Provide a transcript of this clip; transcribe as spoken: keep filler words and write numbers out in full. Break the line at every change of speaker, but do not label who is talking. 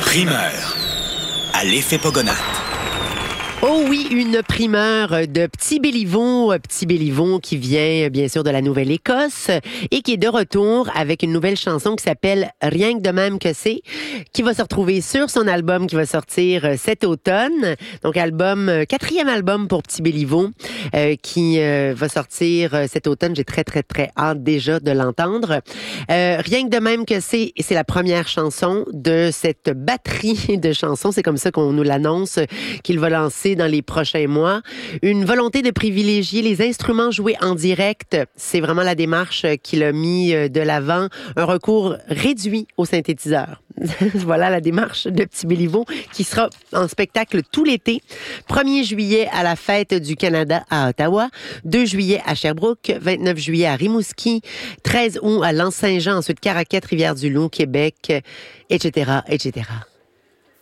Primeur à l'effet Pogonat.
Oh oui, une primeur de Petit Béliveau. Petit Béliveau qui vient bien sûr de la Nouvelle-Écosse et qui est de retour avec une nouvelle chanson qui s'appelle Rien que de même que c'est, qui va se retrouver sur son album qui va sortir cet automne. Donc album, quatrième album pour Petit Béliveau euh, qui euh, va sortir cet automne. J'ai très très très hâte déjà de l'entendre. Euh, Rien que de même que c'est, c'est la première chanson de cette batterie de chansons. C'est comme ça qu'on nous l'annonce qu'il va lancer dans les prochains mois. Une volonté de privilégier les instruments joués en direct. C'est vraiment la démarche qu'il a mis de l'avant. Un recours réduit au synthétiseur. Voilà la démarche de Petit Béliveau qui sera en spectacle tout l'été. premier juillet à la Fête du Canada à Ottawa. deux juillet à Sherbrooke. vingt-neuf juillet à Rimouski. treize août à L'Anse-Saint-Jean. Ensuite Caraquette, Rivière-du-Loup, Québec, et cetera, et cetera.